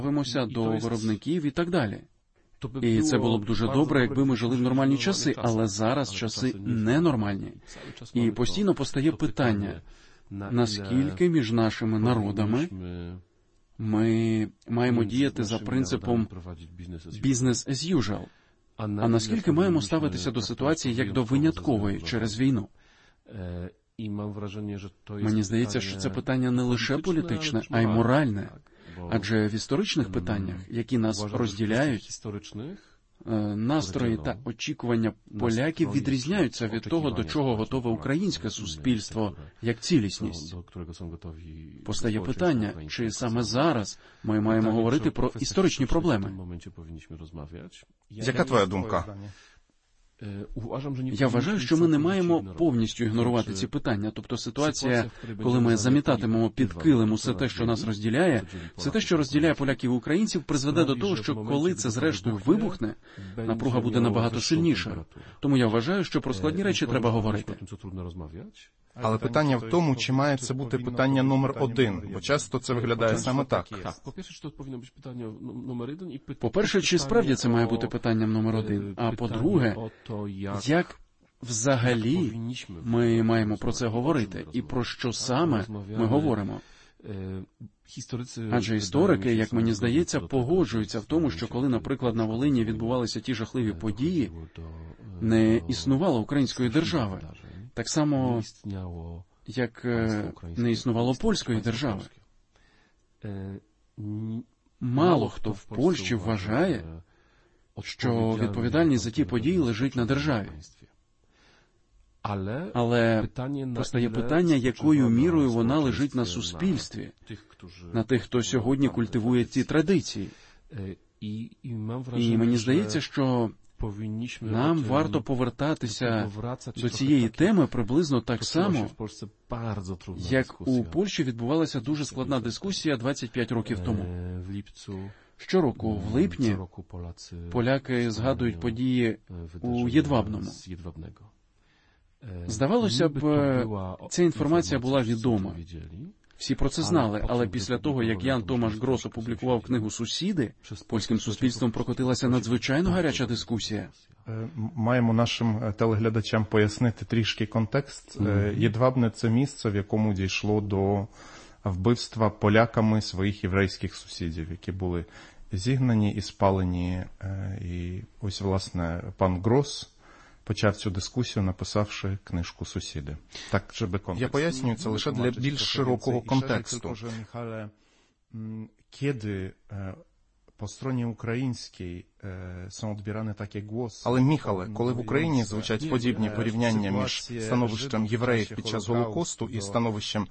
ставимося до виробників і так далі. І це було б дуже добре, якби ми жили в нормальні часи, але зараз часи ненормальні. І постійно постає питання, наскільки між нашими народами ми маємо діяти за принципом «business as usual», а наскільки маємо ставитися до ситуації як до виняткової через війну. Мені здається, що це питання не лише політичне, а й моральне. Адже в історичних питаннях, які нас розділяють, настрої та очікування поляків відрізняються від того, до чого готове українське суспільство, як цілісність. Постає питання, чи саме зараз ми маємо говорити про історичні проблеми. Яка твоя думка? Я вважаю, що ми не маємо повністю ігнорувати ці питання. Тобто ситуація, коли ми замітатимемо під килим усе те, що нас розділяє, все те, що розділяє поляків і українців, призведе до того, що коли це зрештою вибухне, напруга буде набагато сильнішою. Тому я вважаю, що про складні речі треба говорити. Але питання в тому, чи має це бути питання номер один, бо часто це виглядає саме так. По-перше, чи справді це має бути питанням номер один? А по-друге, як взагалі ми маємо про це говорити? І про що саме ми говоримо? Адже історики, як мені здається, погоджуються в тому, що коли, наприклад, на Волині відбувалися ті жахливі події, не існувало української держави. Так само, як не існувало польської держави. Мало хто в Польщі вважає, що відповідальність за ті події лежить на державі. Але постає питання, якою мірою вона лежить на суспільстві, на тих, хто сьогодні культивує ці традиції. І мені здається, що нам варто повертатися до цієї теми приблизно так само, як у Польщі відбувалася дуже складна дискусія 25 років тому. Щороку в липні поляки згадують події у Єдвабному. Здавалося б, ця інформація була відома. Всі про це знали, але після того, як Ян Томаш Грос опублікував книгу «Сусіди», польським суспільством прокотилася надзвичайно гаряча дискусія. Маємо нашим телеглядачам пояснити трішки контекст. Єдвабне – це місце, в якому дійшло до вбивства поляками своїх єврейських сусідів, які були зігнані і спалені. І ось, власне, пан Грос почав цю дискусію, написавши книжку «Сусіди». Так, щоб контекст. Я пояснюю це лише для більш широкого контексту. Kiedy po stronie українській są odbierane takie głosy. Але, Міхале, коли в Україні звучать подібні порівняння між становищем євреїв під час Голокосту і становищем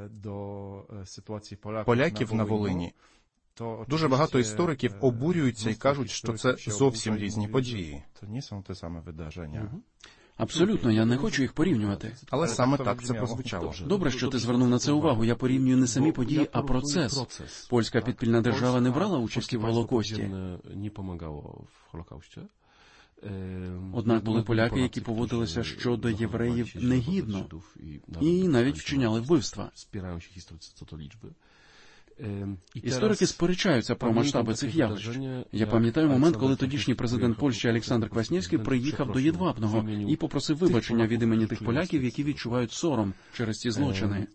поляків на Волині, дуже багато істориків обурюються і кажуть, що це зовсім різні події. Це не są te same wydarzenia. Абсолютно, я не хочу їх порівнювати. Але саме так це прозвучало. Добре, що ти звернув на це увагу. Я порівнюю не самі події, а процес. Польська підпільна держава не брала участі в Голокості. Однак були поляки, які поводилися щодо євреїв негідно і навіть вчиняли вбивства. Історики сперечаються про масштаби цих явищ. Я пам'ятаю момент, коли тодішній президент Польщі Олександр Кваснєвський приїхав до Єдвабного і попросив вибачення від імені тих поляків, які відчувають сором через ці злочини.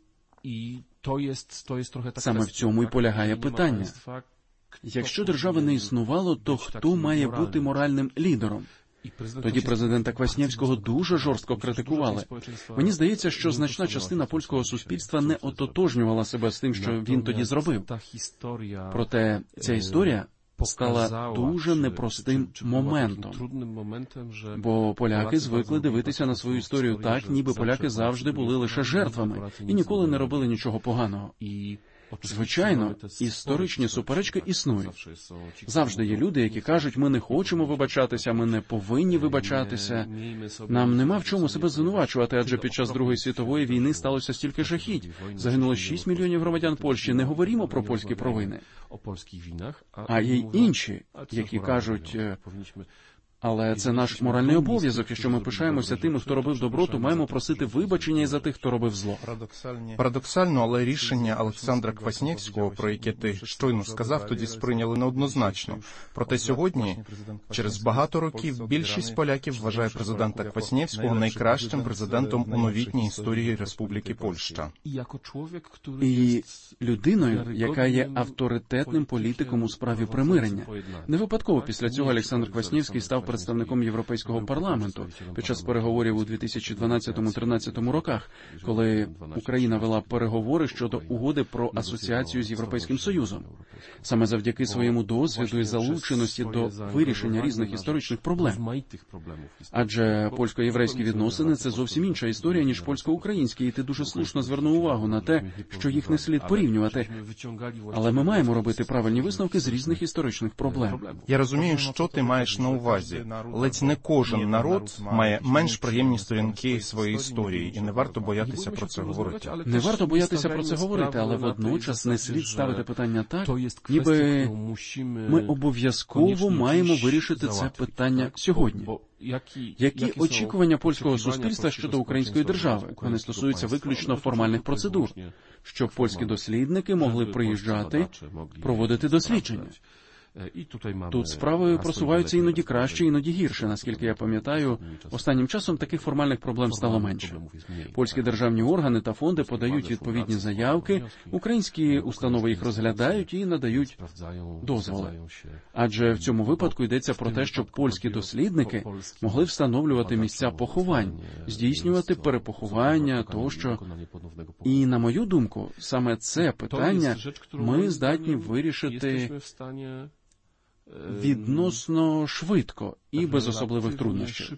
Саме в цьому і полягає питання. Якщо держави не існувало, то хто має бути моральним лідером? Тоді президента Кваснєвського дуже жорстко критикували. Мені здається, що значна частина польського суспільства не ототожнювала себе з тим, що він тоді зробив. Проте ця історія стала дуже непростим моментом. Бо поляки звикли дивитися на свою історію так, ніби поляки завжди були лише жертвами і ніколи не робили нічого поганого. Звичайно, історичні суперечки існують. Завжди є люди, які кажуть, ми не хочемо вибачатися, ми не повинні вибачатися. Нам нема в чому себе звинувачувати, адже під час Другої світової війни сталося стільки жахіть. Загинуло 6 мільйонів громадян Польщі. Не говоримо про польські провини. А є й інші, які кажуть, Але це наш моральний обов'язок, якщо ми пишаємося тими, хто робив добро, то маємо просити вибачення і за тих, хто робив зло. Парадоксально, але рішення Олександра Кваснєвського, про яке ти щойно сказав, тоді сприйняли неоднозначно. Проте сьогодні, через багато років, більшість поляків вважає президента Кваснєвського найкращим президентом у новітній історії Республіки Польща. І людиною, яка є авторитетним політиком у справі примирення. Не випадково після цього Олександр Кваснєвський став представником Європейського парламенту під час переговорів у 2012-13 роках, коли Україна вела переговори щодо угоди про асоціацію з Європейським Союзом. Саме завдяки своєму досвіду і залученості до вирішення різних історичних проблем. Адже польсько-єврейські відносини – це зовсім інша історія, ніж польсько-українські, і ти дуже слушно звернув увагу на те, що їх не слід порівнювати. Але ми маємо робити правильні висновки з різних історичних проблем. Я розумію, що ти маєш на увазі. Ледь не кожен народ має менш приємні сторінки своєї історії, і не варто боятися про це говорити. Не варто боятися про це говорити, але водночас не слід ставити питання так, ніби ми обов'язково маємо вирішити це питання сьогодні. Які очікування польського суспільства щодо української держави? Вони стосуються виключно формальних процедур, щоб польські дослідники могли приїжджати, проводити дослідження. Тут справи просуваються іноді краще, іноді гірше. Наскільки я пам'ятаю, останнім часом таких формальних проблем стало менше. Польські державні органи та фонди подають відповідні заявки, українські установи їх розглядають і надають дозволи. Адже в цьому випадку йдеться про те, щоб польські дослідники могли встановлювати місця поховань, здійснювати перепоховання тощо. І, на мою думку, саме це питання ми здатні вирішити відносно швидко і без особливих труднощів.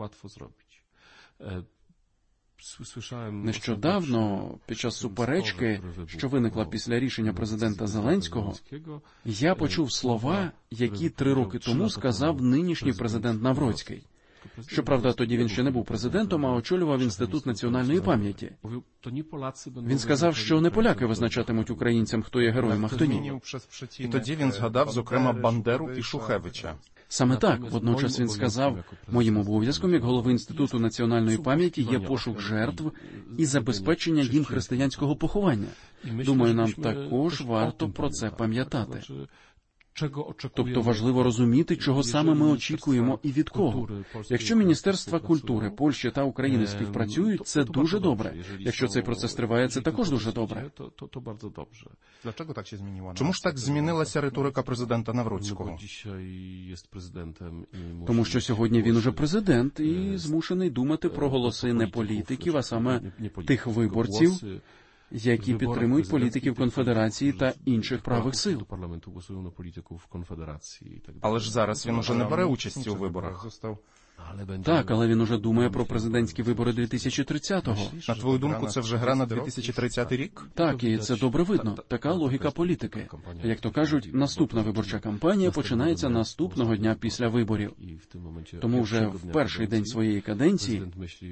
Нещодавно, під час суперечки, що виникла після рішення президента Зеленського, я почув слова, які 3 роки тому сказав нинішній президент Навроцький. Щоправда, тоді він ще не був президентом, а очолював Інститут національної пам'яті. Він сказав, що не поляки визначатимуть українцям, хто є героєм, а хто ні. І тоді він згадав, зокрема, Бандеру і Шухевича. Саме так. Водночас він сказав, моїм обов'язком, як голови Інституту національної пам'яті, є пошук жертв і забезпечення їм християнського поховання. Думаю, нам також варто про це пам'ятати. Тобто важливо розуміти, чого саме ми очікуємо і від кого. Якщо Міністерства культури Польщі та України співпрацюють, це дуже добре. Якщо цей процес триває, це також дуже добре. Чому ж так змінилася риторика президента Навроцького? Тому що сьогодні він уже президент і змушений думати про голоси не політиків, а саме тих виборців, які підтримують політиків Конфедерації та інших правих сил. Але ж зараз він уже не бере участі у виборах. Так, але він уже думає про президентські вибори 2030-го. На твою думку, це вже гра на 2030 рік? Так, і це добре видно. Така логіка політики. Як то кажуть, наступна виборча кампанія починається наступного дня після виборів. Тому вже в перший день своєї каденції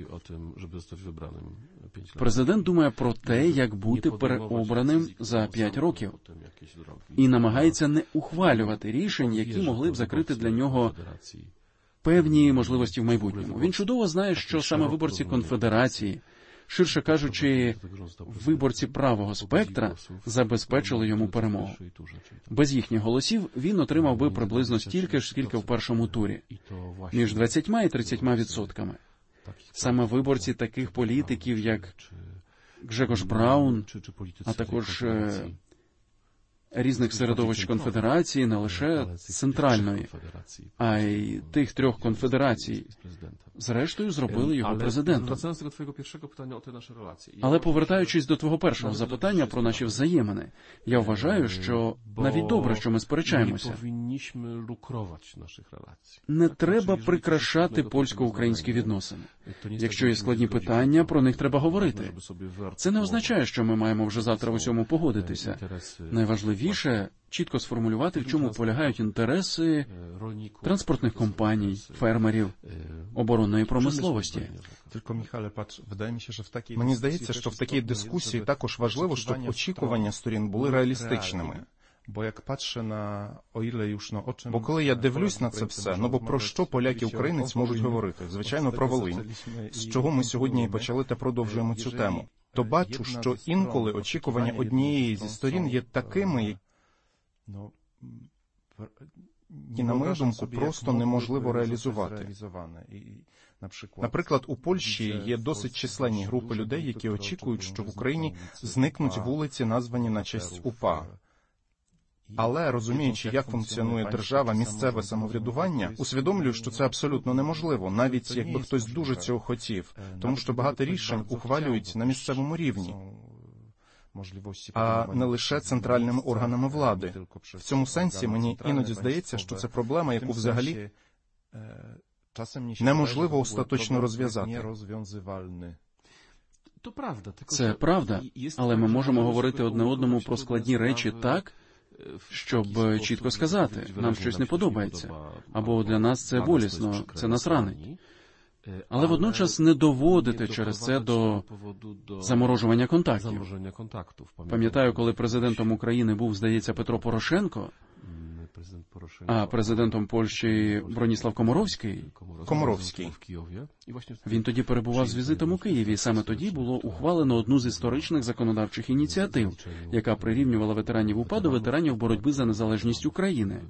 президент думає про те, як бути переобраним за 5 років. І намагається не ухвалювати рішень, які могли б закрити для нього певні можливості в майбутньому. Він чудово знає, що саме виборці Конфедерації, ширше кажучи, виборці правого спектра, забезпечили йому перемогу. Без їхніх голосів він отримав би приблизно стільки ж, скільки в першому турі, між 20 і 30%. Саме виборці таких політиків, як Гжегош Браун, а також різних середовищ конфедерації, не лише центральної, а й тих 3 конфедерацій, зрештою зробили його президентом. Але повертаючись до твого першого запитання про наші взаємини, я вважаю, що навіть добре, що ми сперечаємося. Не треба прикрашати польсько-українські відносини. Якщо є складні питання, про них треба говорити. Це не означає, що ми маємо вже завтра в усьому погодитися. Найважливіше – чітко сформулювати, в чому полягають інтереси транспортних компаній, фермерів, оборонної промисловості. Мені здається, що в такій дискусії також важливо, щоб очікування сторін були реалістичними. Бо коли я дивлюсь на це все, бо про що поляки і українець можуть говорити? Звичайно, про Волинь. З чого ми сьогодні і почали та продовжуємо цю тему. То бачу, що інколи очікування однієї зі сторін є такими, які, на мою думку, просто неможливо реалізувати. Наприклад, у Польщі є досить численні групи людей, які очікують, що в Україні зникнуть вулиці, названі на честь УПА. Але, розуміючи, як функціонує держава, місцеве самоврядування, усвідомлюю, що це абсолютно неможливо, навіть якби хтось дуже цього хотів, тому що багато рішень ухвалюють на місцевому рівні, а не лише центральними органами влади. В цьому сенсі мені іноді здається, що це проблема, яку взагалі неможливо остаточно розв'язати. Це правда, але ми можемо говорити одне одному про складні речі так, щоб чітко сказати, нам щось не подобається, або для нас це болісно, це нас ранить. Але водночас не доводити через це до заморожування контактів. Пам'ятаю, коли президентом України був, здається, Петро Порошенко, а президентом Польщі Броніслав Комаровський. Він тоді перебував з візитом у Києві, і саме тоді було ухвалено одну з історичних законодавчих ініціатив, яка прирівнювала ветеранів УПА до ветеранів боротьби за незалежність України.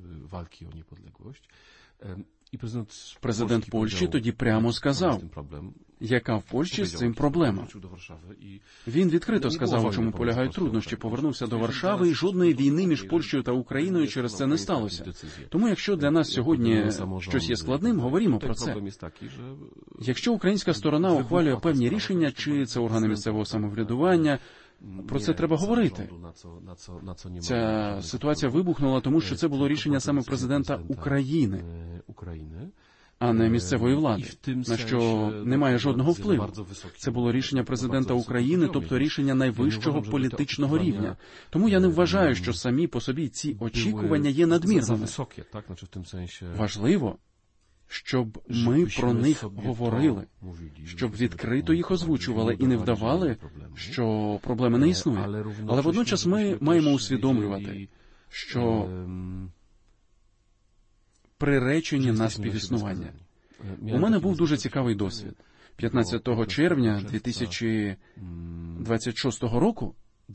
Президент Польщі тоді прямо сказав, яка в Польщі з цим проблема. Він відкрито сказав, у чому полягають труднощі, повернувся до Варшави, і жодної війни між Польщею та Україною через це не сталося. Тому якщо для нас сьогодні щось є складним, говоримо про це. Якщо українська сторона ухвалює певні рішення, чи це органи місцевого самоврядування, про це треба говорити. Ця ситуація вибухнула, тому що це було рішення саме президента України, а не місцевої влади, на що немає жодного впливу. Це було рішення президента України, тобто рішення найвищого політичного рівня. Тому я не вважаю, що самі по собі ці очікування є надмірними. Важливо, щоб ми про них говорили, щоб відкрито їх озвучували і не вдавали, що проблеми не існує. Але водночас ми маємо усвідомлювати, що приречені на співіснування. У мене був дуже цікавий досвід. 15 червня 2026 року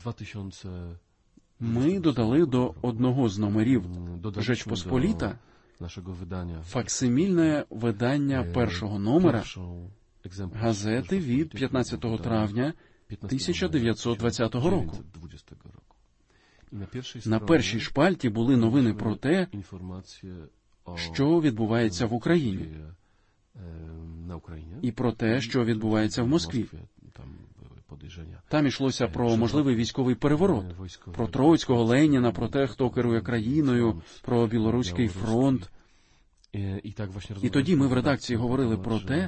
ми додали до одного з номерів «Жечпосполіта» факсимільне видання першого номера газети від 15 травня 1920 року. На першій шпальті були новини про те, що відбувається в Україні, і про те, що відбувається в Москві. Там йшлося про можливий військовий переворот, про Троцького, Леніна, про те, хто керує країною, про Білоруський фронт. І тоді ми в редакції говорили про те,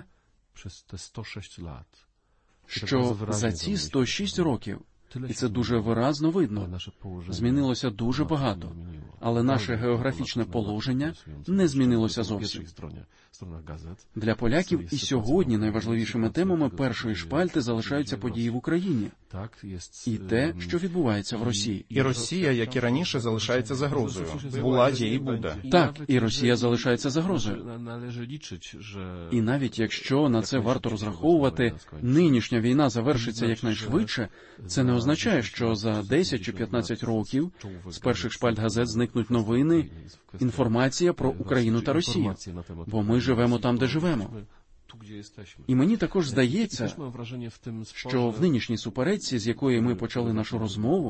що за ці 106 років, і це дуже виразно видно, змінилося дуже багато, але наше географічне положення не змінилося зовсім. Для поляків і сьогодні найважливішими темами першої шпальти залишаються події в Україні і те, що відбувається в Росії. І Росія, як і раніше, залишається загрозою. Була, є і буде. Так, і Росія залишається загрозою. І навіть якщо на це варто розраховувати, нинішня війна завершиться якнайшвидше, це не означає, що за 10 чи 15 років з перших шпальт газет зникнуть новини, інформація про Україну та Росію, бо ми живемо там, де живемо. І мені також здається, що в нинішній суперечці, з якої ми почали нашу розмову,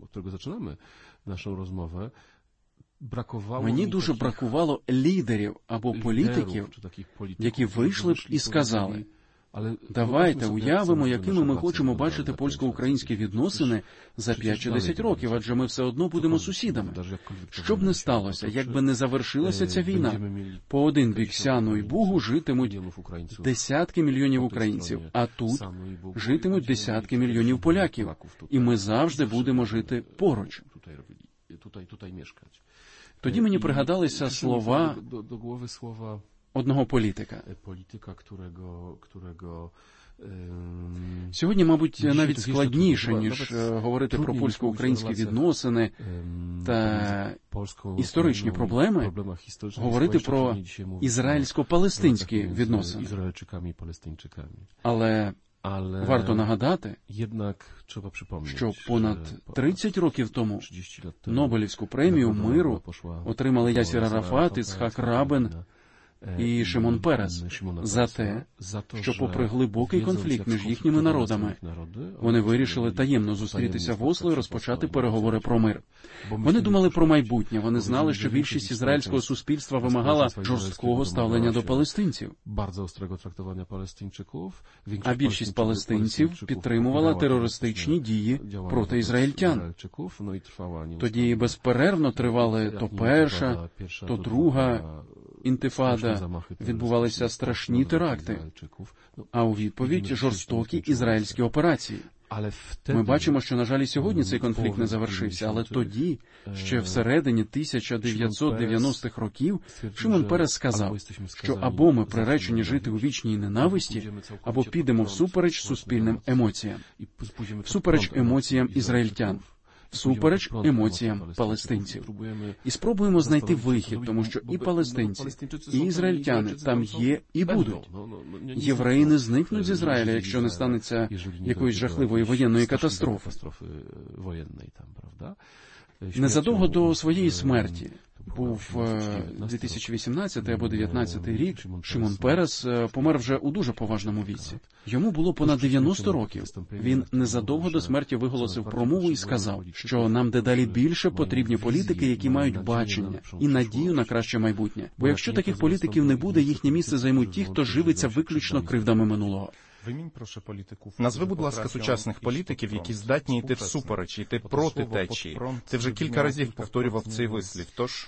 мені дуже бракувало лідерів або політиків, які вийшли б і сказали: давайте уявимо, якими ми хочемо бачити польсько-українські відносини за 5 чи 10 років, адже ми все одно будемо сусідами. Що б не сталося, якби не завершилася ця війна, по один бік Сяну і Бугу житимуть десятки мільйонів українців, а тут житимуть десятки мільйонів поляків, і ми завжди будемо жити поруч. Тоді мені пригадалися слова одного політика, Сьогодні, мабуть, навіть складніше, ніж говорити про польсько-українські відносини та історичні проблеми, говорити про ізраїльсько-палестинські відносини. Але варто нагадати, що понад 30 років тому Нобелівську премію миру отримали Ясір Арафат, Іцхак Рабін і Шимон Перес за те, що попри глибокий конфлікт між їхніми народами, вони вирішили таємно зустрітися в Осло і розпочати переговори про мир. Вони думали про майбутнє, вони знали, що більшість ізраїльського суспільства вимагала жорсткого ставлення до палестинців, а більшість палестинців підтримувала терористичні дії проти ізраїльтян. Тоді безперервно тривали то перша, то друга інтифада, відбувалися страшні теракти, а у відповідь жорстокі ізраїльські операції. Ми бачимо, що, на жаль, і сьогодні цей конфлікт не завершився, але тоді, ще всередині 1990-х років, Шимон Перес сказав, що або ми приречені жити у вічній ненависті, або підемо всупереч суспільним емоціям, всупереч емоціям ізраїльтян, всупереч емоціям палестинців. І спробуємо знайти вихід, тому що і палестинці, і ізраїльтяни там є і будуть. Євреї не зникнуть з Ізраїля, якщо не станеться якоїсь жахливої воєнної катастрофи. Незадовго до своєї смерті, був 2018 або 2019 рік, Шимон Перес помер вже у дуже поважному віці. Йому було понад 90 років. Він незадовго до смерті виголосив промову і сказав, що нам дедалі більше потрібні політики, які мають бачення і надію на краще майбутнє. Бо якщо таких політиків не буде, їхнє місце займуть ті, хто живиться виключно кривдами минулого. Назви, будь ласка, сучасних політиків, які здатні йти всупереч, йти проти течії. Ти вже кілька разів повторював цей вислів, тож...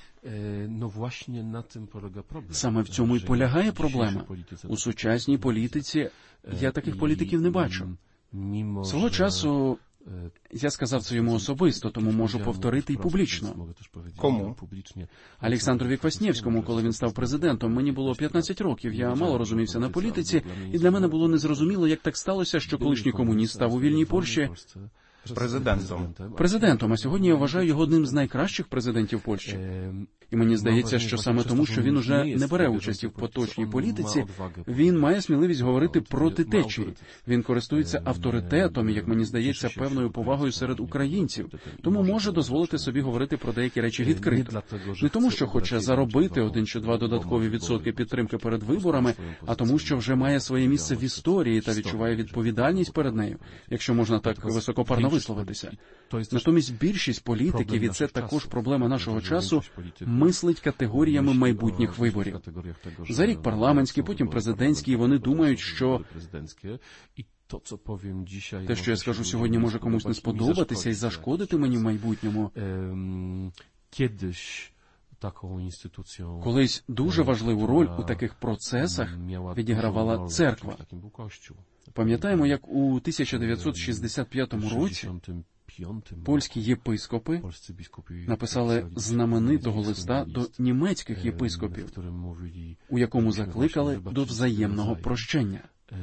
Саме в цьому і полягає проблема. У сучасній політиці я таких політиків не бачу. Свого часу я сказав це йому особисто, тому можу повторити і публічно. Кому? Олександрові Кваснєвському, коли він став президентом. Мені було 15 років, я мало розумівся на політиці, і для мене було незрозуміло, як так сталося, що колишній комуніст став у вільній Польщі президентом, а сьогодні я вважаю його одним з найкращих президентів Польщі. І мені здається, що саме тому, що він уже не бере участі в поточній політиці, він має сміливість говорити проти течії. Він користується авторитетом і, як мені здається, певною повагою серед українців, тому може дозволити собі говорити про деякі речі відкрито. Не тому, що хоче заробити 1 чи 2 додаткові відсотки підтримки перед виборами, а тому, що вже має своє місце в історії та відчуває відповідальність перед нею, якщо можна так високопарно висловитися. Натомість більшість політиків, і це також проблема нашого часу, мислить категоріями майбутніх виборів. За рік парламентські, потім президентські, і вони думають, що те, що я скажу сьогодні, може комусь не сподобатися і зашкодити мені в майбутньому. Колись дуже важливу роль у таких процесах відігравала церква. Пам'ятаємо, як у 1965 році польські єпископи написали знаменитого листа до німецьких єпископів, у якому закликали до взаємного прощення.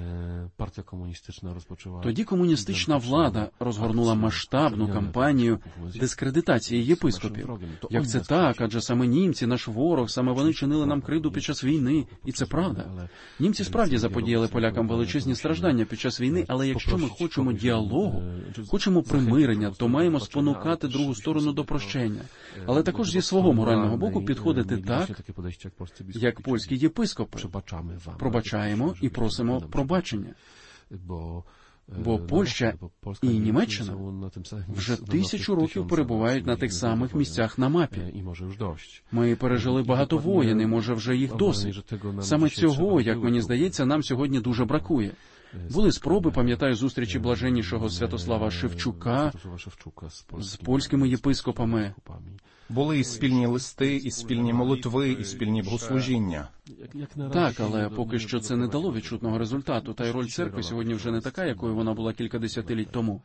Тоді комуністична влада розгорнула масштабну кампанію дискредитації єпископів. Як це так? Адже саме німці, наш ворог, саме вони чинили нам кривду під час війни. І це правда. Німці справді заподіяли полякам величезні страждання під час війни, але якщо ми хочемо діалогу, хочемо примирення, то маємо спонукати другу сторону до прощення. Але також зі свого морального боку підходити так, як польські єпископи. Пробачаємо і просимо пробачення. Бо Польща і Німеччина вже 1000 років перебувають на тих самих місцях на мапі. Ми пережили багато воєн, і може вже їх досить. Саме цього, як мені здається, нам сьогодні дуже бракує. Були спроби, пам'ятаю, зустрічі блаженнішого Святослава Шевчука з польськими єпископами. Були і спільні листи, і спільні молитви, і спільні богослужіння. Так, але поки що це не дало відчутного результату, та й роль церкви сьогодні вже не така, якою вона була кілька десятиліть тому.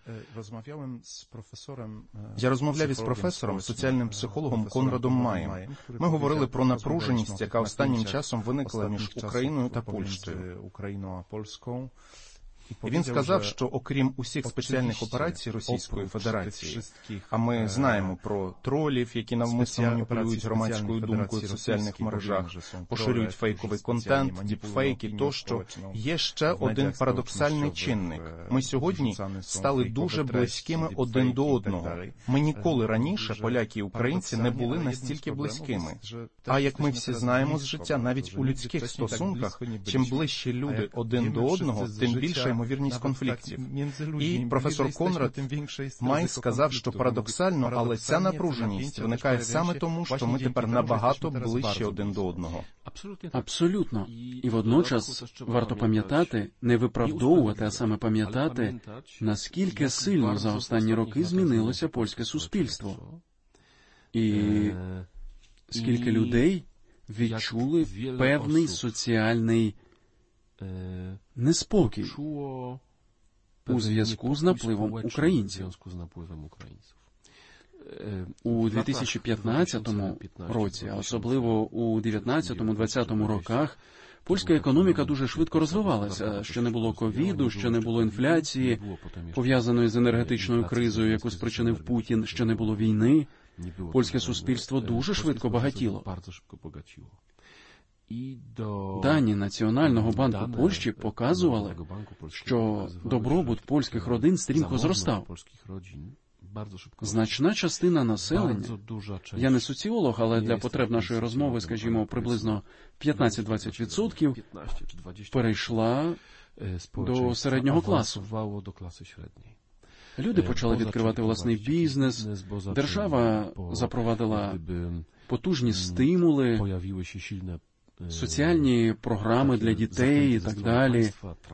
Я розмовляв із професором, соціальним психологом Конрадом Маєм. Ми говорили про напруженість, яка останнім часом виникла між Україною та Польщею. І він сказав, що окрім усіх спеціальних операцій Російської Федерації, а ми знаємо про тролів, які навмисно маніпулюють громадською думкою в соціальних мережах, поширюють фейковий контент, діпфейки тощо, є ще один парадоксальний чинник. Ми сьогодні стали дуже близькими один до одного. Ми ніколи раніше, поляки і українці, не були настільки близькими. А як ми всі знаємо з життя, навіть у людських стосунках, чим ближче люди один до одного, тим більша ймовірність конфліктів. І професор Конрад Май сказав, що парадоксально, але ця напруженість виникає саме тому, що ми тепер набагато ближче один до одного. Абсолютно. І водночас варто пам'ятати, не виправдовувати, а саме пам'ятати, наскільки сильно за останні роки змінилося польське суспільство. І скільки людей відчули певний соціальний неспокій у зв'язку з напливом українців. У 2015 році, а особливо у 19-20 роках, польська економіка дуже швидко розвивалася. Ще не було ковіду, ще не було інфляції, пов'язаної з енергетичною кризою, яку спричинив Путін, ще не було війни. Польське суспільство дуже швидко багатіло. Дані Національного банку Польщі показували, що добробут польських родин стрімко зростав. Значна частина населення, я не соціолог, але для потреб нашої розмови, скажімо, приблизно 15-20% перейшла до середнього класу. Люди почали відкривати власний бізнес, держава запровадила потужні стимули, соціальні програми для дітей і так далі.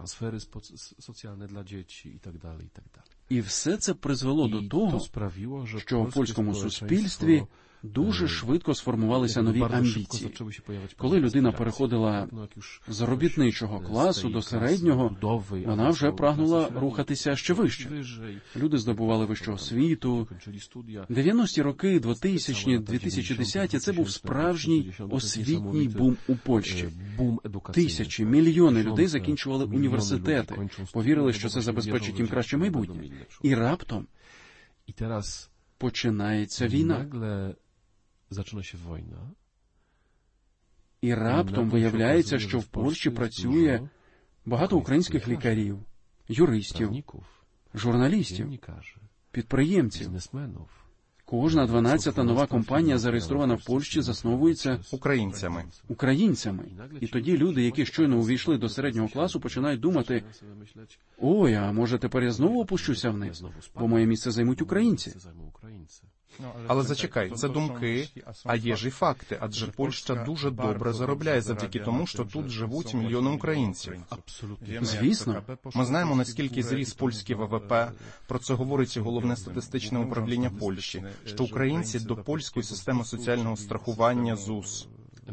І все це призвело до того, що в польському суспільстві дуже швидко сформувалися нові амбіції. Коли людина переходила з робітничого класу до середнього, вона вже прагнула рухатися ще вище. Люди здобували вищу освіту. 90-ті роки, 2000-ті, 2010-ті – це був справжній освітній бум у Польщі. Тисячі, мільйони людей закінчували університети, повірили, що це забезпечить їм краще майбутнє. І раптом починається війна. І раптом виявляється, що в Польщі працює багато українських лікарів, юристів, журналістів, підприємців. Кожна 12-та нова компанія, зареєстрована в Польщі, засновується українцями. І тоді люди, які щойно увійшли до середнього класу, починають думати: «Ой, а може тепер я знову опущуся вниз, бо моє місце займуть українці». Але зачекай, це думки, а є ж і факти, адже Польща дуже добре заробляє завдяки тому, що тут живуть мільйони українців. Звісно. Ми знаємо, наскільки зріс польський ВВП, про це говорить і Головне статистичне управління Польщі, що українці до польської системи соціального страхування ЗУС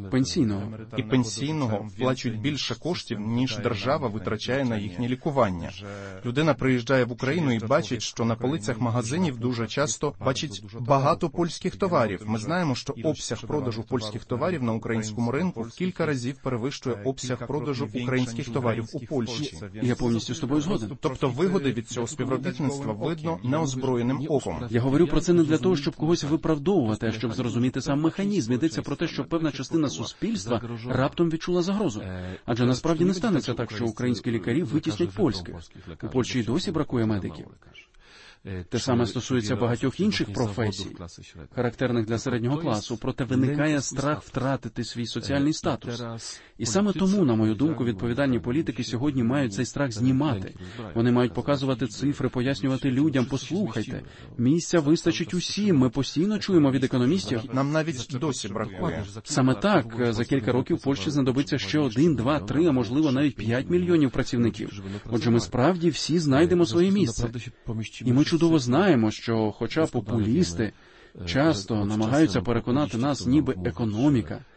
і пенсійного плачуть більше коштів, ніж держава витрачає на їхнє лікування. Людина приїжджає в Україну і бачить, що на полицях магазинів дуже часто бачить багато польських товарів. Ми знаємо, що обсяг продажу польських товарів на українському ринку в кілька разів перевищує обсяг продажу українських товарів у Польщі. Я повністю з тобою згоден. Тобто вигоди від цього співробітництва видно неозброєним оком. Я говорю про це не для того, щоб когось виправдовувати, а щоб зрозуміти сам механізм. Йдеться про те, що певна частина суспільства раптом відчула загрозу. Адже насправді не станеться так, що українські лікарі витіснять польських. У Польщі й досі бракує медиків. Те саме стосується багатьох інших професій, характерних для середнього класу, проте виникає страх втратити свій соціальний статус. І саме тому, на мою думку, відповідальні політики сьогодні мають цей страх знімати. Вони мають показувати цифри, пояснювати людям: послухайте, місця вистачить усім, ми постійно чуємо від економістів. Нам навіть досі бракує. Саме так, за кілька років в Польщі знадобиться ще 1, 2, 3, а можливо навіть 5 мільйонів працівників. Отже, ми справді всі знайдемо своє місце. І ми чудово знаємо, що хоча популісти часто намагаються переконати нас, ніби економіка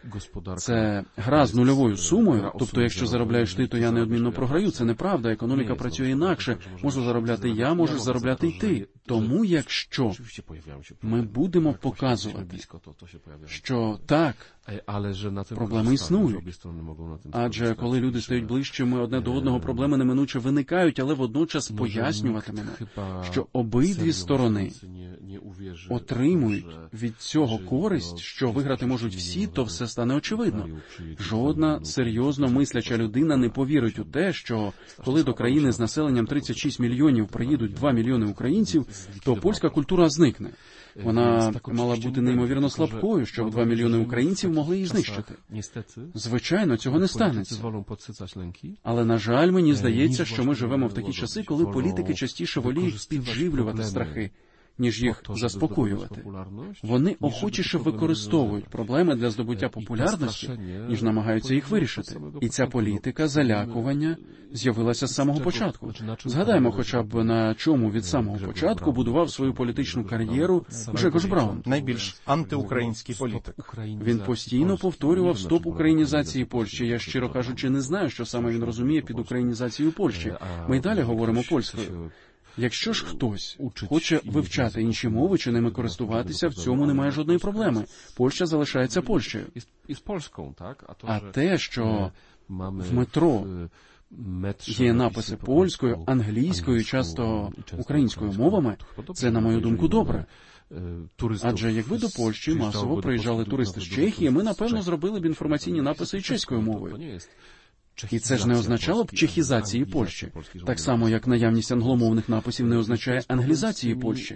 Це гра з нульовою сумою, тобто якщо заробляєш ти, то я неодмінно програю. Це неправда, економіка працює інакше. Можу заробляти я, можеш заробляти й ти. Тому якщо ми будемо показувати, що так, проблеми існують, адже коли люди стають ближчими одне до одного, проблеми неминуче виникають, але водночас пояснюватимемо, що обидві сторони отримують від цього користь, що виграти можуть всі, то все стане очевидно. Жодна серйозно мисляча людина не повірить у те, що коли до країни з населенням 36 мільйонів приїдуть 2 мільйони українців, то польська культура зникне. Вона мала бути неймовірно слабкою, щоб 2 мільйони українців могли її знищити. Звичайно, цього не станеться. Але, на жаль, мені здається, що ми живемо в такі часи, коли політики частіше воліють підживлювати страхи, ніж їх заспокоювати. Вони охочіше використовують проблеми для здобуття популярності, ніж намагаються їх вирішити. І ця політика залякування з'явилася з самого початку. Згадаймо хоча б, на чому від самого початку будував свою політичну кар'єру Гжегош Браун. Найбільш антиукраїнський політик. Він постійно повторював стоп українізації Польщі. Я, щиро кажучи, не знаю, що саме він розуміє під українізацією Польщі. Ми й далі говоримо польською. Якщо ж хтось хоче вивчати інші мови чи ними користуватися, в цьому немає жодної проблеми. Польща залишається Польщею. А те, що в метро є написи польською, англійською і часто українською мовами, це, на мою думку, добре. Адже якби до Польщі масово приїжджали туристи з Чехії, ми, напевно, зробили б інформаційні написи і чеською мовою. І це ж не означало б чехізації Польщі, так само, як наявність англомовних написів не означає англізації Польщі.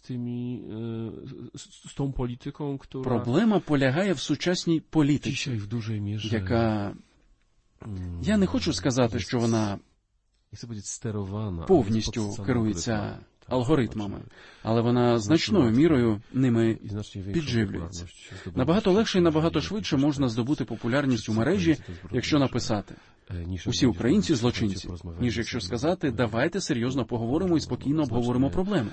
Проблема полягає в сучасній політиці, яка... Я не хочу сказати, що вона повністю керується алгоритмами, але вона значною мірою ними підживлюється. Набагато легше і набагато швидше можна здобути популярність у мережі, якщо написати «Усі українці – злочинці», ніж якщо сказати «давайте серйозно поговоримо і спокійно обговоримо проблему».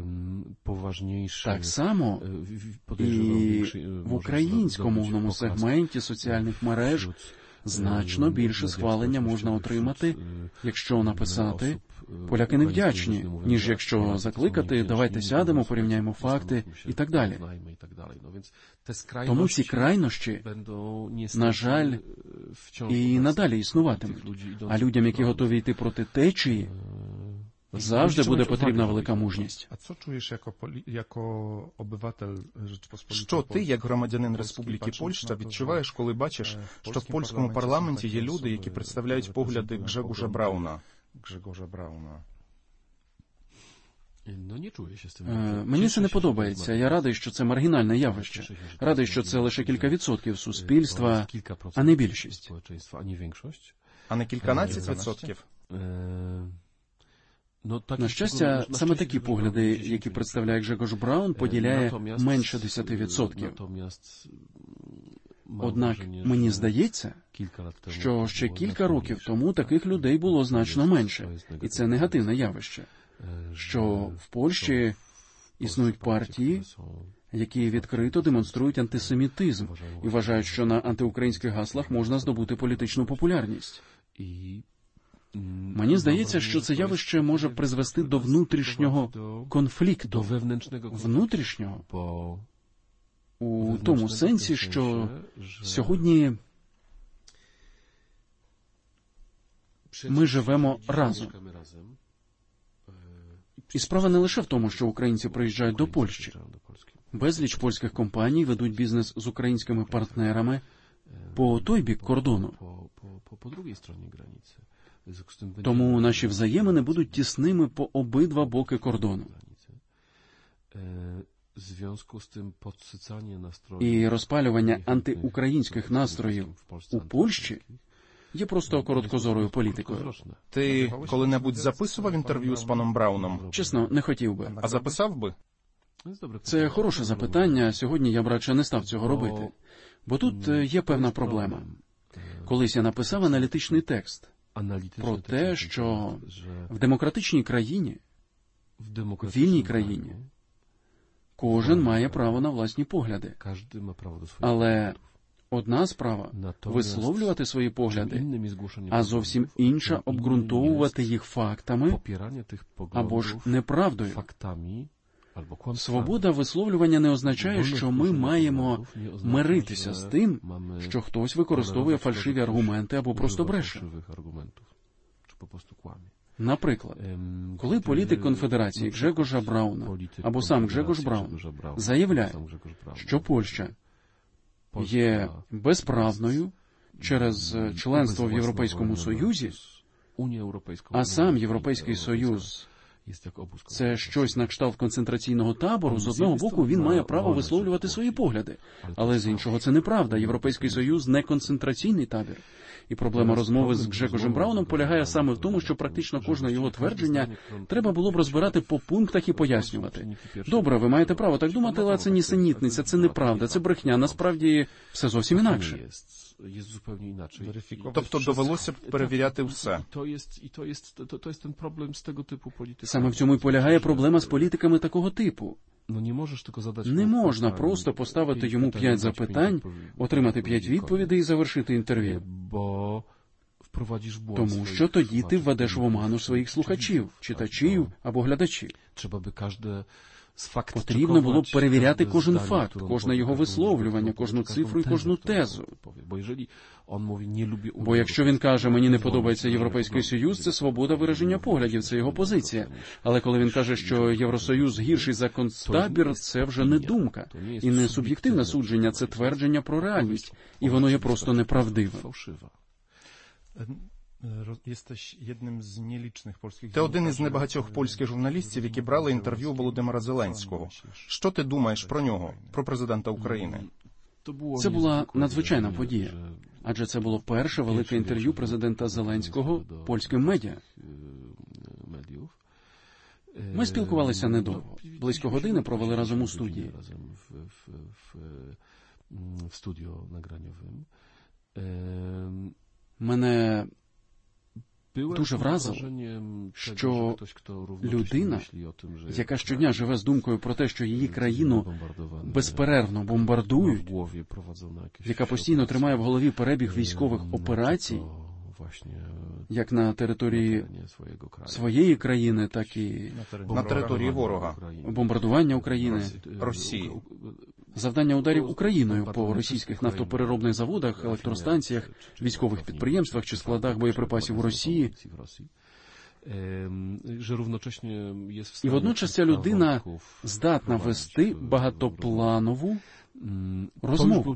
Так само і в українськомовному сегменті соціальних мереж значно більше схвалення можна отримати, якщо написати «поляки невдячні», ніж якщо закликати «давайте сядемо, порівняємо факти» і так далі. Тому ці крайнощі, на жаль, і надалі існуватимуть. А людям, які готові йти проти течії, завжди буде потрібна велика мужність. А що чуєш як обиватель Rzeczpospolitej? Що ти, як громадянин Республіки Польща, відчуваєш, коли бачиш, що в польському парламенті є люди, які представляють погляди Grzegorza Brauna? Мені це не подобається. Я радий, що це маргінальне явище. Радий, що це лише кілька відсотків суспільства, а не більшість. А не кільканадцять відсотків? На щастя, саме такі погляди, які представляє Grzegorz Braun, поділяє менше 10%. Однак мені здається, що ще кілька років тому таких людей було значно менше. І це негативне явище. Що в Польщі існують партії, які відкрито демонструють антисемітизм і вважають, що на антиукраїнських гаслах можна здобути політичну популярність. Мені здається, що це явище може призвести до внутрішнього конфлікту. Внутрішнього? У тому сенсі, що сьогодні ми живемо разом. І справа не лише в тому, що українці приїжджають до Польщі. Безліч польських компаній ведуть бізнес з українськими партнерами по той бік кордону. Тому наші взаємини будуть тісними по обидва боки кордону. І розпалювання антиукраїнських настроїв у Польщі є просто короткозорою політикою. Ти коли-небудь записував інтерв'ю з паном Брауном? Чесно, не хотів би. А записав би? Це хороше запитання. Сьогодні я б радше не став цього робити. Бо тут є певна проблема. Колись я написав аналітичний текст про те, що в демократичній країні, в вільній країні, кожен має право на власні погляди. Але Одна справа – висловлювати свої погляди, а зовсім інша – обґрунтовувати їх фактами або ж неправдою. Свобода висловлювання не означає, що ми маємо миритися з тим, що хтось використовує фальшиві аргументи або просто бреше. Наприклад, коли політик Конфедерації Гжегожа Брауна або сам Гжегош Браун заявляє, що Польща є безправною через членство в Європейському Союзі, а сам Європейський Союз – це щось на кшталт концентраційного табору, з одного боку він має право висловлювати свої погляди, але з іншого це неправда. Європейський Союз – не концентраційний табір. І проблема розмови з Гжегожем Брауном полягає саме в тому, що практично кожне його твердження треба було б розбирати по пунктах і пояснювати. Добре, ви маєте право так думати, але це нісенітниця, це неправда, це брехня, насправді все зовсім інакше. Тобто довелося б перевіряти все. Саме в цьому і полягає проблема з політиками такого типу. Не можна просто поставити йому 5 запитань, отримати 5 відповідей і завершити інтерв'ю. Тому що тоді ти введеш в оману своїх слухачів, читачів або глядачів. Потрібно було б перевіряти кожен факт, кожне його висловлювання, кожну цифру і кожну тезу. Бо якщо він каже, мені не подобається Європейський Союз, це свобода вираження поглядів, це його позиція. Але коли він каже, що Євросоюз гірший за концтабір, це вже не думка. І не суб'єктивне судження, це твердження про реальність. І воно є просто неправдивим. Ти один із небагатьох польських журналістів, які брали інтерв'ю Володимира Зеленського. Що ти думаєш про нього, про президента України? Це була надзвичайна подія, адже це було перше велике інтерв'ю президента Зеленського польським медіа. Ми спілкувалися недовго. Близько години провели разом у студії. Мене дуже вразило, що людина, яка щодня живе з думкою про те, що її країну безперервно бомбардують, яка постійно тримає в голові перебіг військових операцій, як на території своєї країни, так і на території ворога, бомбардування України, Росії, завдання ударів Україною по російських нафтопереробних заводах, електростанціях, військових підприємствах чи складах боєприпасів у Росії. І водночас ця людина здатна вести багатопланову розмову.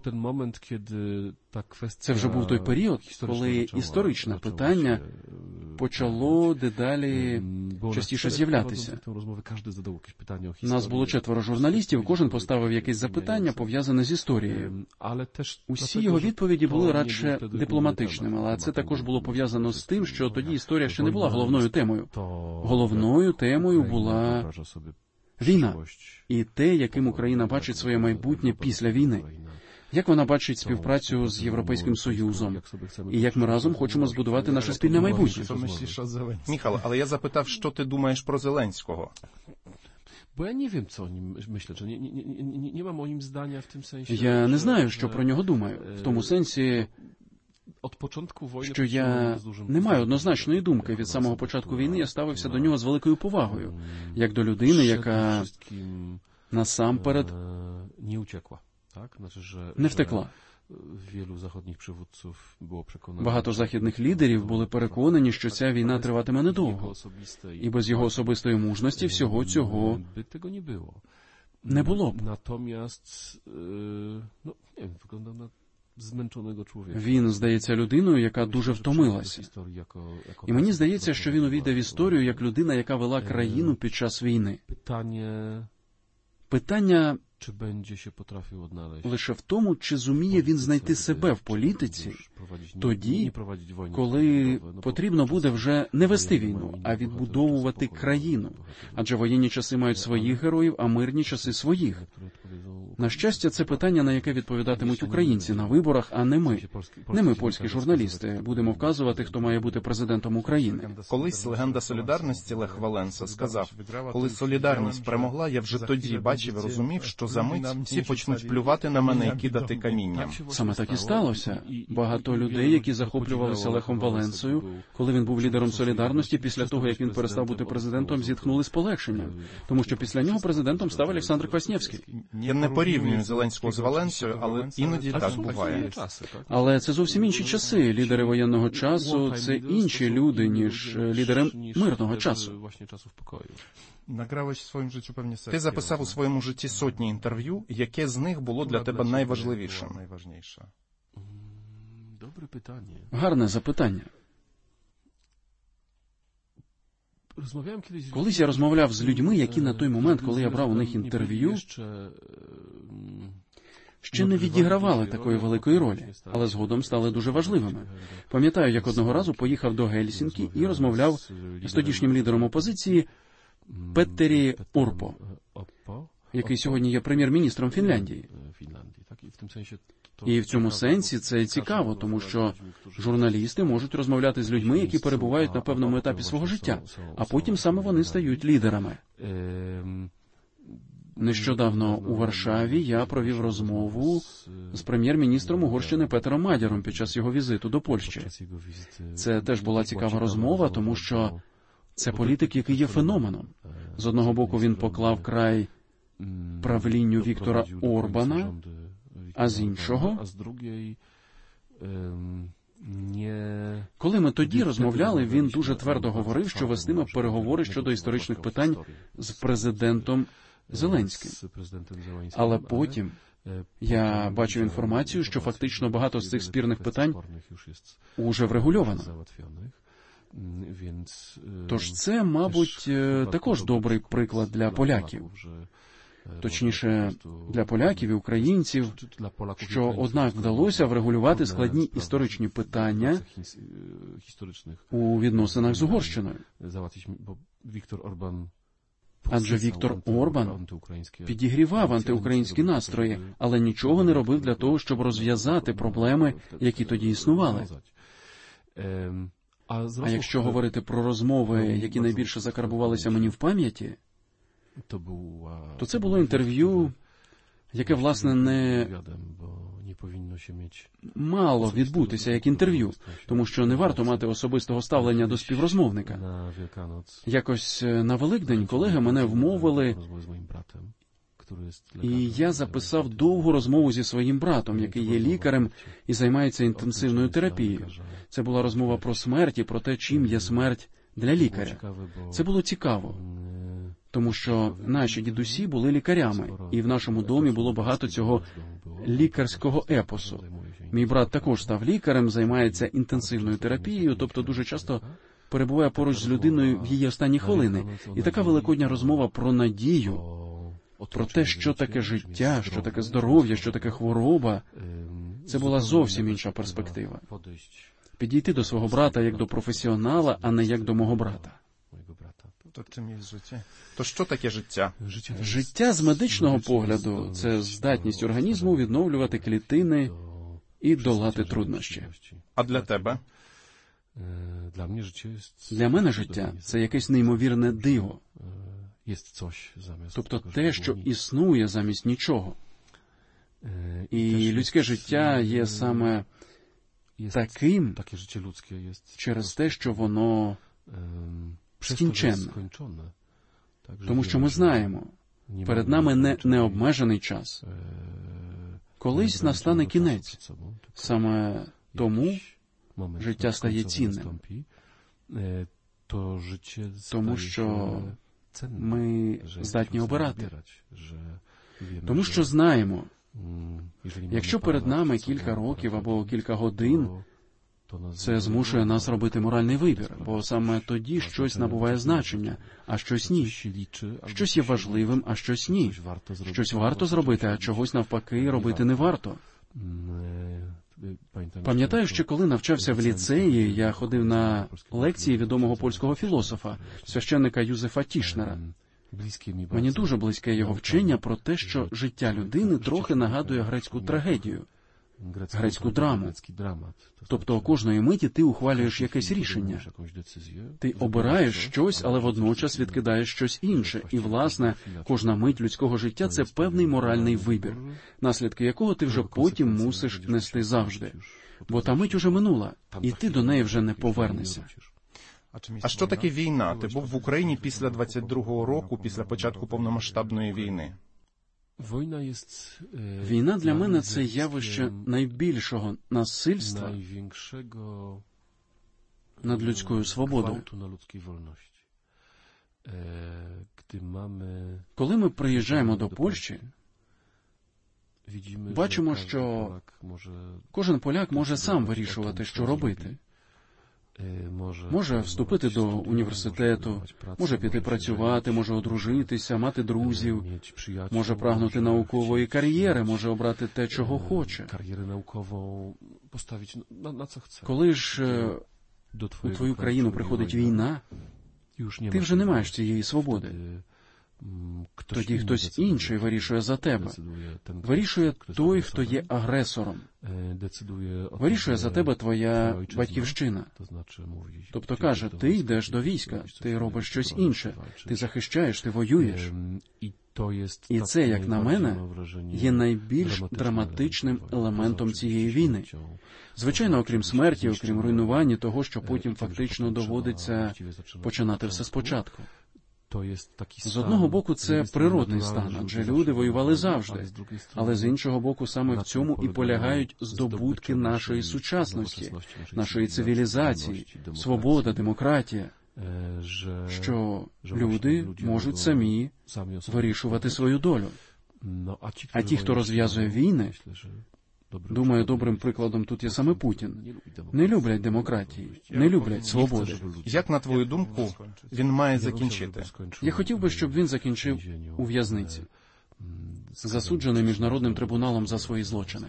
Це вже був той період, коли історичне питання почало дедалі частіше з'являтися. Нас було 4 журналістів, кожен поставив якесь запитання, пов'язане з історією. Усі його відповіді були радше дипломатичними, але це також було пов'язано з тим, що тоді історія ще не була головною темою. Головною темою була війна і те, яким Україна бачить своє майбутнє після війни. Як вона бачить співпрацю з Європейським Союзом, і як ми разом хочемо збудувати наше спільне майбутнє. Міхал, але я запитав, що ти думаєш про Зеленського? Бо я не wiem, co o nim myślę, że nie mam o nim zdania w tym sensie. Я не знаю, що про нього думаю. В тому сенсі, що я не маю однозначної думки. Від самого початку війни я ставився до нього з великою повагою, як до людини, яка насамперед не втекла. Багато західних лідерів були переконані, що ця війна триватиме недовго. І без його особистої мужності всього цього не було б. Він здається людиною, яка дуже втомилася. І мені здається, що він увійде в історію як людина, яка вела країну під час війни. Питання лише в тому, чи зуміє він знайти себе в політиці тоді, коли потрібно буде вже не вести війну, а відбудовувати країну. Адже воєнні часи мають своїх героїв, а мирні часи своїх. На щастя, це питання, на яке відповідатимуть українці на виборах, а не ми. Не ми, польські журналісти, будемо вказувати, хто має бути президентом України. Колись легенда солідарності Лех Валенса сказав: коли солідарність перемогла, я вже тоді бачив і розумів, що за мить всі почнуть плювати на мене і кидати камінням. Саме так і сталося. Багато людей, які захоплювалися Лехом Валенсою, коли він був лідером солідарності, після того, як він перестав бути президентом, зітхнули з полегшенням. Тому що після нього президентом став Олександр Кваснєвський. Я не порівнюю Зеленського з Валенсою, але іноді так буває. Але це зовсім інші часи. Лідери воєнного часу – це інші люди, ніж лідери мирного часу. Ти записав у своєму житті сотні інтерв'ю. Яке з них було для тебе найважливішим? Добре питання. Гарне запитання. Колись я розмовляв з людьми, які на той момент, коли я брав у них інтерв'ю, ще не відігравали такої великої ролі, але згодом стали дуже важливими. Пам'ятаю, як одного разу поїхав до Гельсінкі і розмовляв з тодішнім лідером опозиції Петтері Орпо, який сьогодні є прем'єр-міністром Фінляндії. І в цьому сенсі це цікаво, тому що журналісти можуть розмовляти з людьми, які перебувають на певному етапі свого життя, а потім саме вони стають лідерами. Нещодавно у Варшаві я провів розмову з прем'єр-міністром Угорщини Петером Мадяром під час його візиту до Польщі. Це теж була цікава розмова, тому що це політик, який є феноменом. З одного боку, він поклав край правлінню Віктора Орбана, а з іншого, коли ми тоді розмовляли, він дуже твердо говорив, що вестиме переговори щодо історичних питань з президентом Зеленським. Але потім я бачив інформацію, що фактично багато з цих спірних питань уже врегульовано. Тож це, мабуть, також добрий приклад для поляків. Точніше, для поляків і українців, що, однак, вдалося врегулювати складні історичні питання у відносинах з Угорщиною. Адже Віктор Орбан підігрівав антиукраїнські настрої, але нічого не робив для того, щоб розв'язати проблеми, які тоді існували. А якщо говорити про розмови, які найбільше закарбувалися мені в пам'яті, то це було інтерв'ю, яке, власне, не мало відбутися як інтерв'ю, тому що не варто мати особистого ставлення до співрозмовника. Якось на Великдень колеги мене вмовили, і я записав довгу розмову зі своїм братом, який є лікарем і займається інтенсивною терапією. Це була розмова про смерть і про те, чим є смерть для лікаря. Це було цікаво, тому що наші дідусі були лікарями, і в нашому домі було багато цього лікарського епосу. Мій брат також став лікарем, займається інтенсивною терапією, тобто дуже часто перебуває поруч з людиною в її останні хвилини. І така великодня розмова про надію, про те, що таке життя, що таке здоров'я, що таке хвороба, це була зовсім інша перспектива. Підійти до свого брата як до професіонала, а не як до мого брата. То що таке життя? Життя з медичного погляду – це здатність організму відновлювати клітини і долати труднощі. А для тебе? Для мене життя – це якесь неймовірне диво. Тобто те, що існує замість нічого. І людське життя є саме таким через те, що воно скінченне. Тому що ми знаємо, перед нами не необмежений час. Колись настане кінець. Саме тому життя стає цінним. Тому що ми здатні обирати. Тому що знаємо, якщо перед нами кілька років або кілька годин, це змушує нас робити моральний вибір, бо саме тоді щось набуває значення, а щось ні. Щось є важливим, а щось ні. Щось варто зробити, а чогось навпаки робити не варто. Пам'ятаю, що коли навчався в ліцеї, я ходив на лекції відомого польського філософа, священника Юзефа Тішнера. Мені дуже близьке його вчення про те, що життя людини трохи нагадує грецьку трагедію, грецьку драму. Тобто кожної миті ти ухвалюєш якесь рішення. Ти обираєш щось, але водночас відкидаєш щось інше. І, власне, кожна мить людського життя – це певний моральний вибір, наслідки якого ти вже потім мусиш нести завжди. Бо та мить уже минула, і ти до неї вже не повернешся. А що таке війна? Ти був в Україні після 22-го року, після початку повномасштабної війни. Війна для мене – це явище найбільшого насильства над людською свободою. Коли ми приїжджаємо до Польщі, бачимо, що кожен поляк може сам вирішувати, що робити. Може вступити до університету, може піти працювати, може одружитися, мати друзів, може прагнути наукової кар'єри, може обрати те, чого хоче. Коли ж у твою країну приходить війна, ти вже не маєш цієї свободи. Тоді хтось інший вирішує за тебе. Вирішує той, хто є агресором. Вирішує за тебе твоя батьківщина. Тобто каже, ти йдеш до війська, ти робиш щось інше, ти захищаєш, ти воюєш. І це, як на мене, є найбільш драматичним елементом цієї війни. Звичайно, окрім смерті, окрім руйнування того, що потім фактично доводиться починати все спочатку. З одного боку, це природний стан, адже люди воювали завжди. Але з іншого боку, саме в цьому і полягають здобутки нашої сучасності, нашої цивілізації, свобода, демократія, що люди можуть самі вирішувати свою долю. А ті, хто розв'язує війни, думаю, добрим прикладом тут є саме Путін, не люблять демократії, не люблять свободи. Як, на твою думку, він має закінчити? Я хотів би, щоб він закінчив у в'язниці, засуджений Міжнародним трибуналом за свої злочини.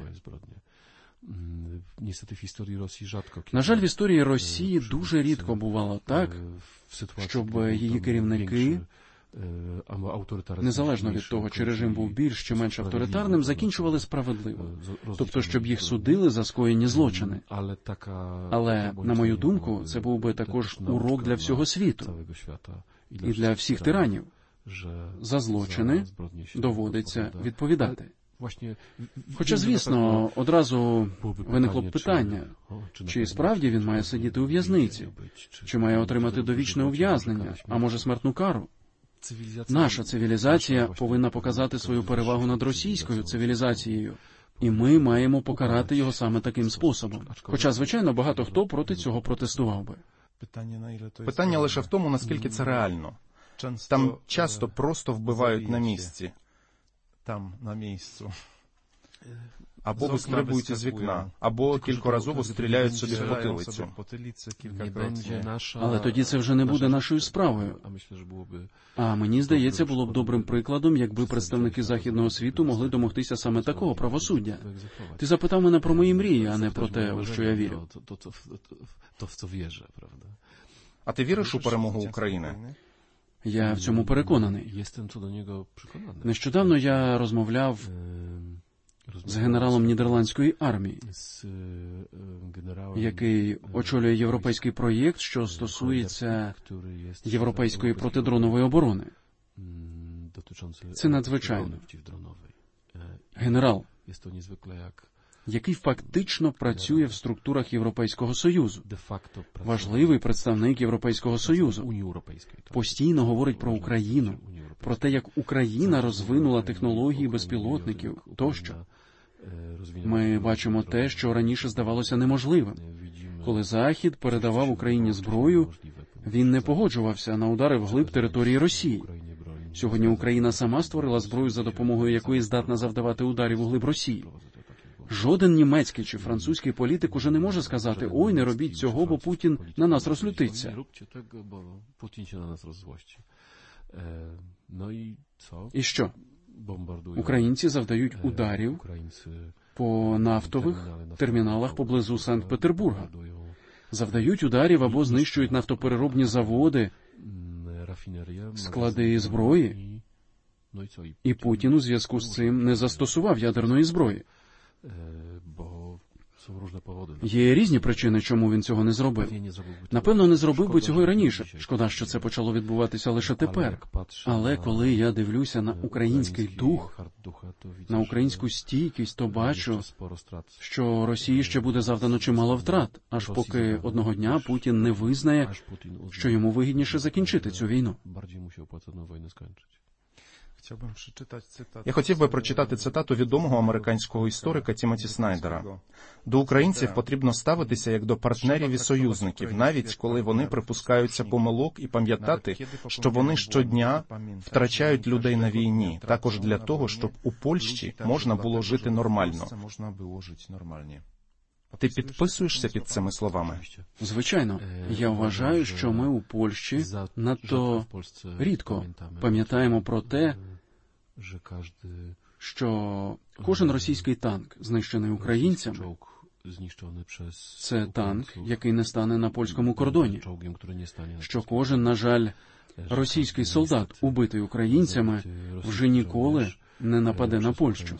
На жаль, в історії Росії дуже рідко бувало так, щоб її керівники, незалежно від того, чи режим був більш чи менш авторитарним, закінчували справедливо. Тобто, щоб їх судили за скоєні злочини. Але, на мою думку, це був би також урок для всього світу і для всіх тиранів. За злочини доводиться відповідати. Хоча, звісно, одразу виникло б питання, чи справді він має сидіти у в'язниці, чи має отримати довічне ув'язнення, а може смертну кару. Наша цивілізація повинна показати свою перевагу над російською цивілізацією, і ми маємо покарати його саме таким способом. Хоча, звичайно, багато хто проти цього протестував би. Питання лише в тому, наскільки це реально. Там часто просто вбивають на місці. Або вистрибують із вікна, або кількоразово стріляють собі в потилицю. Але тоді це вже не буде нашою справою. А мені здається, було б добрим прикладом, якби представники Західного світу могли домогтися саме такого правосуддя. Ти запитав мене про мої мрії, а не про те, у що я вірю. А ти віриш у перемогу України? Я в цьому переконаний. Нещодавно я розмовляв з генералом нідерландської армії, який очолює європейський проєкт, що стосується європейської протидронової оборони. Це надзвичайно. Генерал, який фактично працює в структурах Європейського Союзу, важливий представник Європейського Союзу, постійно говорить про Україну, про те, як Україна розвинула технології безпілотників тощо. Ми бачимо те, що раніше здавалося неможливим. Коли Захід передавав Україні зброю, він не погоджувався на удари вглиб території Росії. Сьогодні Україна сама створила зброю, за допомогою якої здатна завдавати ударів углиб Росії. Жоден німецький чи французький політик уже не може сказати: «Ой, не робіть цього, бо Путін на нас розлютиться». І що? Українці завдають ударів по нафтових терміналах поблизу Санкт-Петербурга. Завдають ударів або знищують нафтопереробні заводи склади зброї, і Путін у зв'язку з цим не застосував ядерної зброї. Є різні причини, чому він цього не зробив. Напевно, не зробив би цього й раніше. Шкода, що це почало відбуватися лише тепер. Але коли я дивлюся на український дух, на українську стійкість, то бачу, що Росії ще буде завдано чимало втрат, аж поки одного дня Путін не визнає, що йому вигідніше закінчити цю війну. Я хотів би прочитати цитату відомого американського історика Тімоті Снайдера. До українців потрібно ставитися як до партнерів і союзників, навіть коли вони припускаються помилок, і пам'ятати, що вони щодня втрачають людей на війні, також для того, щоб у Польщі можна було жити нормально. Ти підписуєшся під цими словами? Звичайно. Я вважаю, що ми у Польщі надто рідко пам'ятаємо про те, що кожен російський танк, знищений українцями, це танк, який не стане на польському кордоні. Що кожен, на жаль, російський солдат, убитий українцями, вже ніколи не нападе на Польщу.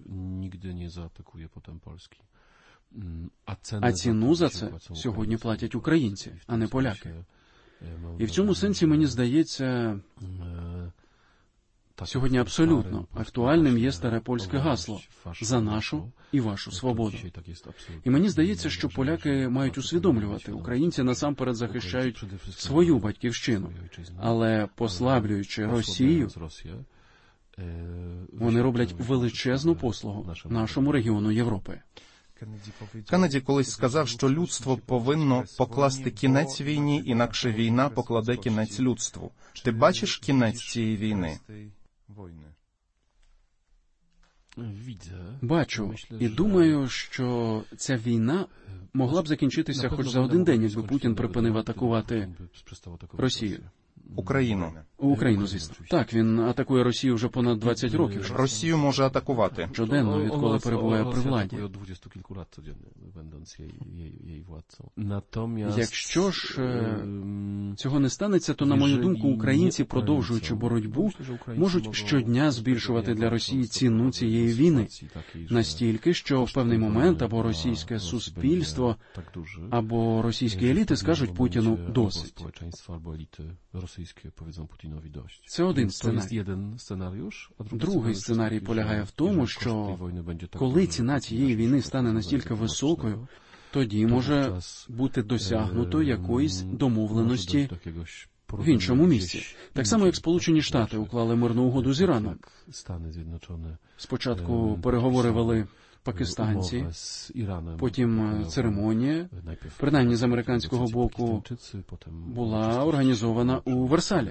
А ціну за це сьогодні платять українці, а не поляки. І в цьому сенсі, мені здається, сьогодні абсолютно актуальним є старе польське гасло «За нашу і вашу свободу». І мені здається, що поляки мають усвідомлювати, українці насамперед захищають свою батьківщину, але послаблюючи Росію, вони роблять величезну послугу нашому регіону Європи. Кеннеді колись сказав, що людство повинно покласти кінець війні, інакше війна покладе кінець людству. Ти бачиш кінець цієї війни? Бачу. І думаю, що ця війна могла б закінчитися хоч за один день, якби Путін припинив атакувати Росію. Україну, звісно. Так, він атакує Росію вже понад 20 років. Росію може атакувати. Щоденно, відколи перебуває при владі. Якщо ж цього не станеться, то, на мою думку, українці, продовжуючи боротьбу, можуть щодня збільшувати для Росії ціну цієї війни. Настільки, що в певний момент або російське суспільство, або російські еліти скажуть Путіну «досить». Це один сценарій. Другий сценарій полягає в тому, що коли ціна цієї війни стане настільки високою, тоді може бути досягнуто якоїсь домовленості в іншому місці. Так само, як Сполучені Штати уклали мирну угоду з Іраном. Спочатку переговори вели пакистанці, потім церемонія, принаймні з американського боку, була організована у Версалі.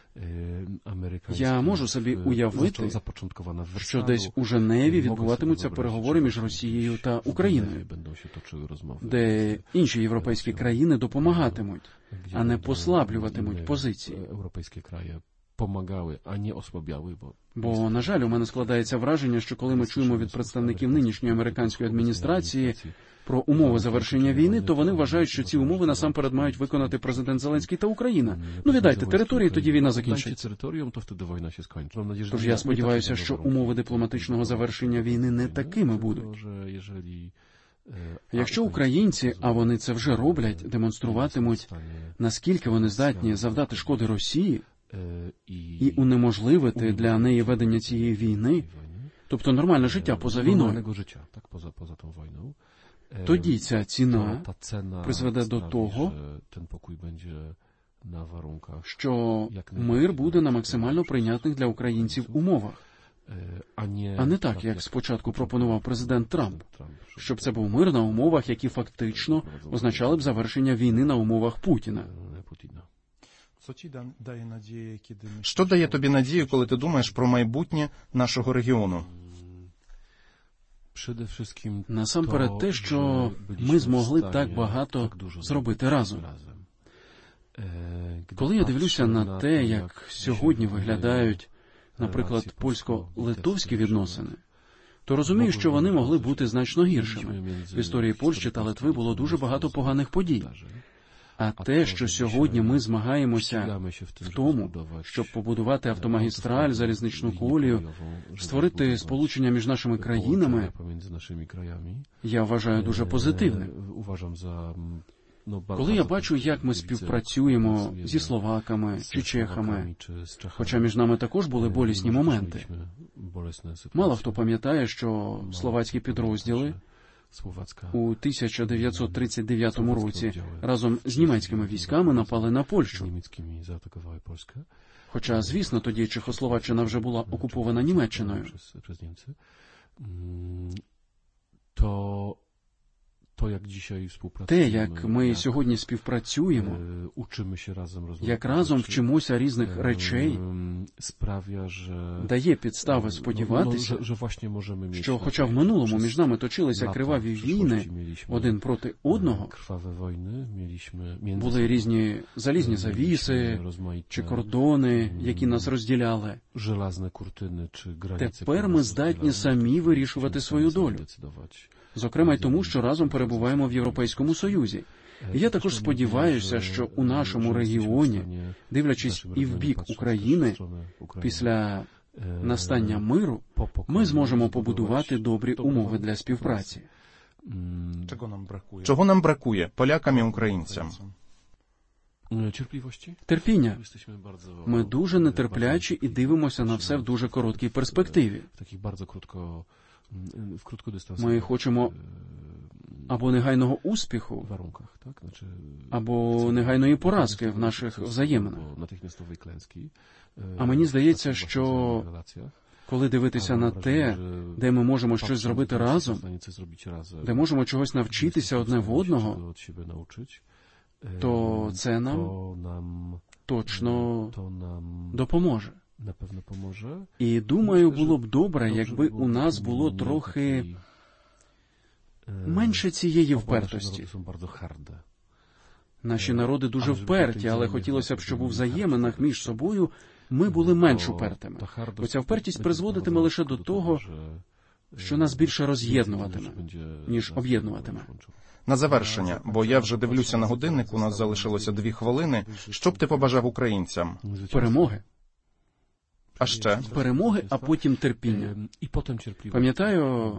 Я можу собі уявити, що десь у Женеві відбуватимуться переговори між Росією та Україною, де інші європейські країни допомагатимуть, а не послаблюватимуть позиції. Бо, на жаль, у мене складається враження, що коли ми чуємо від представників нинішньої американської адміністрації про умови завершення війни, то вони вважають, що ці умови насамперед мають виконати президент Зеленський та Україна. Ну, віддайте території, тоді війна закінчиться. Тож я сподіваюся, що умови дипломатичного завершення війни не такими будуть. Якщо українці, а вони це вже роблять, демонструватимуть, наскільки вони здатні завдати шкоди Росії, і унеможливити для неї ведення цієї війни, тобто нормальне життя поза війною, тоді ця ціна призведе до того, що мир буде на максимально прийнятних для українців умовах, а не так, як спочатку пропонував президент Трамп, щоб це був мир на умовах, які фактично означали б завершення війни на умовах Путіна. Що дає тобі надію, коли ти думаєш про майбутнє нашого регіону? Насамперед те, що ми змогли так багато зробити разом. Коли я дивлюся на те, як сьогодні виглядають, наприклад, польсько-литовські відносини, то розумію, що вони могли бути значно гіршими. В історії Польщі та Литви було дуже багато поганих подій. А те, що сьогодні ми змагаємося в тому, щоб побудувати автомагістраль, залізничну колію, створити сполучення між нашими країнами, я вважаю дуже позитивним. Коли я бачу, як ми співпрацюємо зі словаками чи чехами, хоча між нами також були болісні моменти. Мало хто пам'ятає, що словацькі підрозділи у 1939 році разом з німецькими військами напали на Польщу. Хоча, звісно, тоді Чехословаччина вже була окупована Німеччиною. Те, як ми сьогодні співпрацюємо, як разом вчимося різних речей, дає підстави сподіватися, що хоча в минулому між нами точилися криваві війни один проти одного, були різні залізні завіси чи кордони, які нас розділяли, тепер ми здатні самі вирішувати свою долю. Зокрема й тому, що разом перебуваємо в Європейському Союзі. І я також сподіваюся, що у нашому регіоні, дивлячись і в бік України, після настання миру, ми зможемо побудувати добрі умови для співпраці. Чого нам бракує полякам і українцям? Терпіння. Ми дуже нетерплячі і дивимося на все в дуже короткій перспективі. Ми хочемо або негайного успіху, або негайної поразки в наших взаєминах. А мені здається, що коли дивитися на те, де ми можемо щось зробити разом, де можемо чогось навчитися одне в одного, то це нам точно допоможе. І, думаю, було б добре, якби у нас було трохи менше цієї впертості. Наші народи дуже вперті, але хотілося б, щоб у взаєминах між собою ми були менш упертими. Бо ця впертість призводитиме лише до того, що нас більше роз'єднуватиме, ніж об'єднуватиме. На завершення, бо я вже дивлюся на годинник, у нас залишилося 2 хвилини. Що б ти побажав українцям? Перемоги. А ще? Перемоги, а потім терпіння. Пам'ятаю...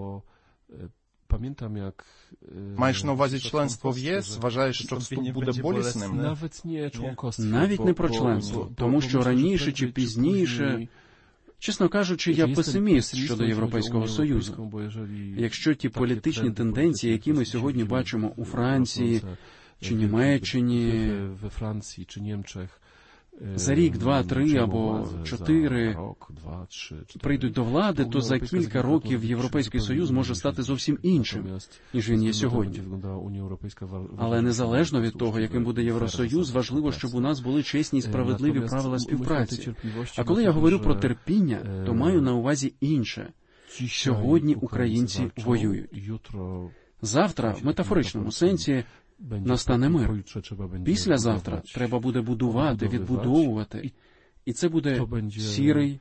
Маєш на увазі членство в ЄС? Вважаєш, що вступ буде болісним? Навіть не про членство, тому що раніше чи пізніше... Чесно кажучи, я песиміст щодо Європейського Союзу. Якщо ті політичні тенденції, які ми сьогодні бачимо у Франції чи Німеччині, за рік, 2, 3 або 4 прийдуть до влади, то за кілька років Європейський Союз може стати зовсім іншим, ніж він є сьогодні. Але незалежно від того, яким буде Євросоюз, важливо, щоб у нас були чесні і справедливі правила співпраці. А коли я говорю про терпіння, то маю на увазі інше. Сьогодні українці воюють. Завтра, в метафоричному сенсі, настане мир. Післязавтра треба буде будувати, відбудовувати. І це буде сірий,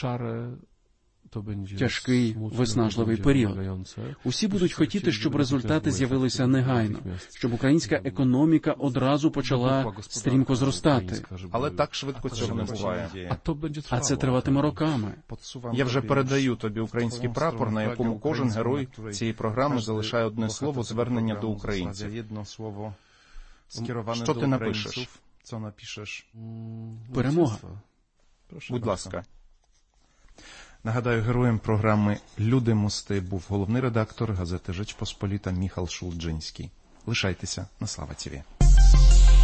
тяжкий, виснажливий період. Усі будуть хотіти, щоб результати з'явилися негайно, щоб українська економіка одразу почала стрімко зростати. Але так швидко цього не буває. А це триватиме роками. Я вже передаю тобі український прапор, на якому кожен герой цієї програми залишає одне слово звернення до українців. Що ти напишеш? Перемога. Будь ласка. Нагадаю, героєм програми «Люди мости» був головний редактор газети «Жеч Посполіта» Міхал Шулджинський. Лишайтеся на Слава ТВ.